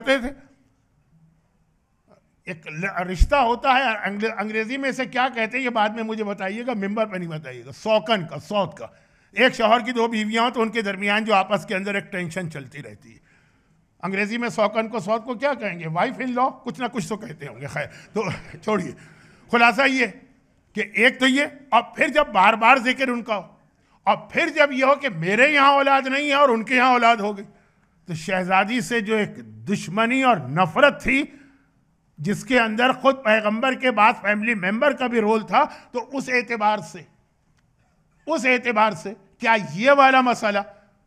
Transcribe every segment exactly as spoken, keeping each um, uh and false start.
थे। एक रिश्ता होता है अंग्रेजी में इसे क्या कहते हैं ये बाद में मुझे बताइएगा, मेंबर पर नहीं बताइएगा। सौकन का, सौत का। एक शौहर की दो बीवियां हो तो उनके दरमियान जो आपस के अंदर एक टेंशन चलती रहती है। अंग्रेजी में सौकन को, सौत को क्या कहेंगे? वाइफ इन लॉ, कुछ ना कुछ तो कहते होंगे। खैर तो छोड़िए, खुलासा ये कि एक तो ये, और फिर जब बार बार जिक्र उनका हो, और फिर जब ये हो कि मेरे यहाँ औलाद नहीं है और उनके यहाँ औलाद हो गई, तो शहजादी से जो एक दुश्मनी और नफरत थी जिसके अंदर खुद पैगंबर के बाद फैमिली मेंबर का भी रोल था, तो उस एतबार से उस एतबार से क्या ये वाला मसला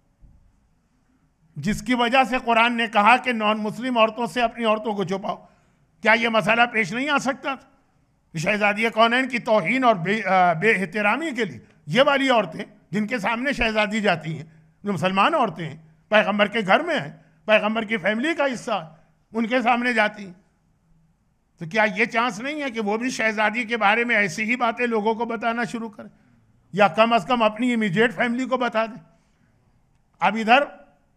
जिसकी वजह से कुरान ने कहा कि नॉन मुस्लिम औरतों से अपनी औरतों को छुपाओ, क्या यह मसला पेश नहीं आ सकता था? शहजादी कौनैन की तौहीन और बे बेहतरामी के लिए ये वाली औरतें जिनके सामने शहजादी जाती हैं, जो मुसलमान औरतें हैं, पैगंबर के घर में हैं, पैगंबर की फैमिली का हिस्सा है, उनके सामने जाती हैं, तो क्या ये चांस नहीं है कि वो भी शहजादी के बारे में ऐसी ही बातें लोगों को बताना शुरू करें, या कम अज कम अपनी इमीडिएट फैमिली को बता दें? अब इधर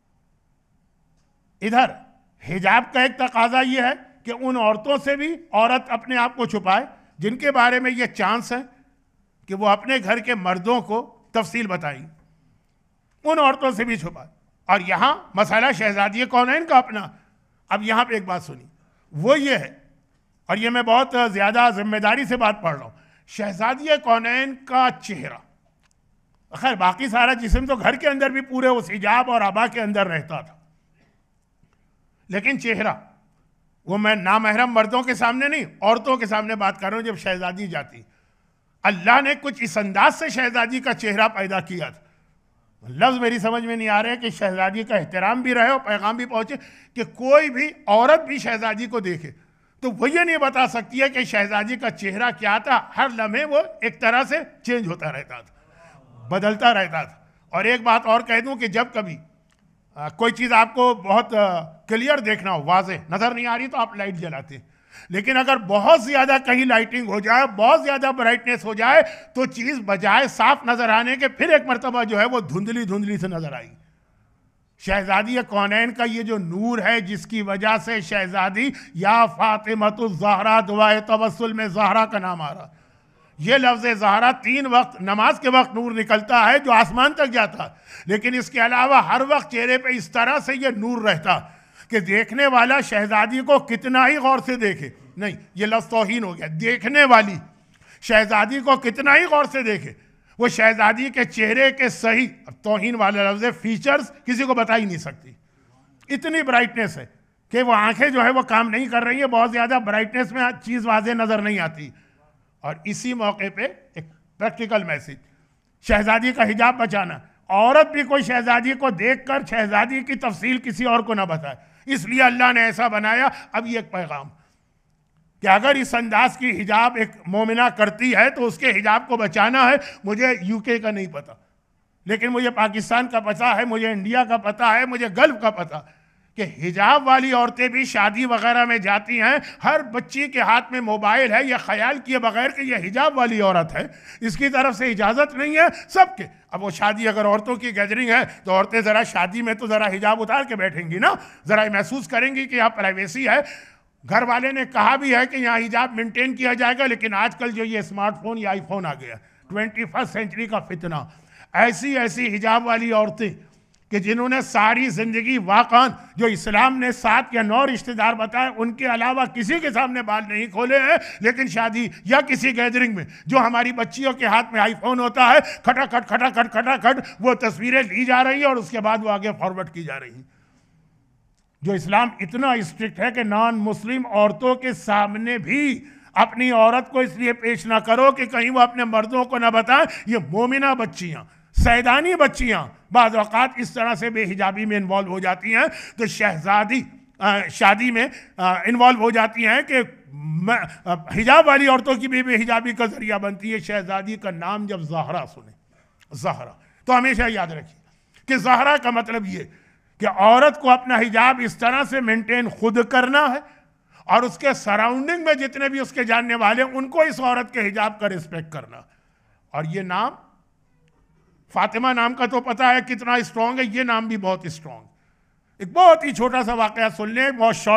इधर हिजाब का एक तकाजा यह है कि उन औरतों से भी औरत अपने आप को छुपाए जिनके बारे में यह चांस है कि वो अपने घर के मर्दों को तफसील बताई, उन औरतों से भी छुपाए। और यहां मसाला शहजादी कौनैन का अपना। अब यहां पे एक बात सुनी, वो ये है, और ये मैं बहुत ज्यादा जिम्मेदारी से बात पढ़ रहा हूं, शहजादी कौनैन का चेहरा, खैर बाकी सारा जिस्म तो घर के अंदर भी पूरे उस हिजाब और आबा के अंदर रहता था, लेकिन चेहरा, वो मैं नामहरम मर्दों के सामने नहीं, औरतों के सामने बात कर रहा हूं। जब शहजादी जाती, अल्लाह ने कुछ इस अंदाज से शहजादी का चेहरा पैदा किया था, लफ्ज मेरी समझ में नहीं आ रहे कि शहजादी का एहतराम भी रहे और पैगाम भी पहुंचे, कि कोई भी औरत भी शहजादी को देखे तो वो ये नहीं बता सकती है कि शहजादी का चेहरा क्या था। हर लम्हे वो एक तरह से चेंज होता रहता था, बदलता रहता था। और एक बात और कह दूं कि जब कभी आ, कोई चीज़ आपको बहुत क्लियर देखना हो, वाजे नज़र नहीं आ रही, तो आप लाइट जलाते हैं, लेकिन अगर बहुत ज़्यादा कहीं लाइटिंग हो जाए, बहुत ज़्यादा ब्राइटनेस हो जाए, तो चीज़ बजाय साफ नज़र आने के फिर एक मरतबा जो है वो धुंधली धुंधली से नज़र आई। शहजादी कौनैन का ये जो नूर है, जिसकी वजह से शहजादी या फातिमतुज़ ज़हरा दुआए तवस्सुल में ज़हरा का नाम आ रहा, ये लफ्ज़ ज़हरा तीन वक्त नमाज के वक्त नूर निकलता है जो आसमान तक जाता, लेकिन इसके अलावा हर वक्त चेहरे पे इस तरह से ये नूर रहता कि देखने वाला शहजादी को कितना ही गौर से देखे, नहीं ये लफ्ज़ तौहीन हो गया, देखने वाली शहजादी को कितना ही गौर से देखे, वो शहजादी के चेहरे के सही, तौहीन वाला लफ्ज़, फीचर्स किसी को बता ही नहीं सकती। इतनी ब्राइटनेस है कि वो आंखें जो है वो काम नहीं कर रही है, बहुत ज़्यादा ब्राइटनेस में चीज़ वाज़े नज़र नहीं आती। और इसी मौके पे एक प्रैक्टिकल मैसेज, शहजादी का हिजाब बचाना, औरत भी कोई शहजादी को देखकर शहजादी की तफसील किसी और को ना बताए, इसलिए अल्लाह ने ऐसा बनाया। अब ये एक पैगाम कि अगर इस अंदाज की हिजाब एक मोमिना करती है तो उसके हिजाब को बचाना है। मुझे यूके का नहीं पता, लेकिन मुझे पाकिस्तान का पता है, मुझे इंडिया का पता है, मुझे गल्फ का पता कि हिजाब वाली औरतें भी शादी वगैरह में जाती हैं, हर बच्ची के हाथ में मोबाइल है, यह ख्याल किए बगैर कि यह हिजाब वाली औरत है, इसकी तरफ से इजाज़त नहीं है सबके। अब वो शादी अगर औरतों की गैदरिंग है तो औरतें ज़रा शादी में तो ज़रा हिजाब उतार के बैठेंगी ना, ज़रा महसूस करेंगी कि यहाँ प्राइवेसी है। घर वाले ने कहा भी है कि यहाँ हिजाब मेंटेन किया जाएगा, लेकिन आजकल जो ये स्मार्टफोन या आईफोन आ गया, ट्वेंटी फर्स्ट सेंचुरी का फितना, ऐसी ऐसी हिजाब वाली औरतें कि जिन्होंने सारी जिंदगी वाकई जो इस्लाम ने सात या नौ रिश्तेदार बताए उनके अलावा किसी के सामने बाल नहीं खोले हैं, लेकिन शादी या किसी गैदरिंग में जो हमारी बच्चियों के हाथ में आईफोन होता है, खटाखट खटाखट खटाखट वो तस्वीरें ली जा रही है और उसके बाद वो आगे फॉरवर्ड की जा रही हैं। जो इस्लाम इतना स्ट्रिक्ट है कि नॉन मुस्लिम औरतों के सामने भी अपनी औरत को इसलिए पेश ना करो कि कहीं वो अपने मर्दों को ना बताएं। ये मोमिना बच्चियां, सैदानी बच्चियां बाज़ औक़ात इस तरह से बेहिजाबी में इन्वॉल्व हो जाती हैं, तो शहजादी आ, शादी में इन्वॉल्व हो जाती हैं कि हिजाब वाली औरतों की भी बेहिजाबी का जरिया बनती है। शहजादी का नाम जब ज़हरा सुने, ज़हरा, तो हमेशा याद रखिए कि ज़हरा का मतलब ये कि औरत को अपना हिजाब इस तरह से मेंटेन खुद करना है और उसके सराउंडिंग में जितने भी उसके जानने वाले उनको इस औरत के हिजाब का रिस्पेक्ट करना। और ये नाम फातिमा नाम का तो पता है कितना स्ट्रांग है, ये नाम भी बहुत स्ट्रांग। एक बहुत ही छोटा सा वाकया सुन लें, बहुत शॉर्ट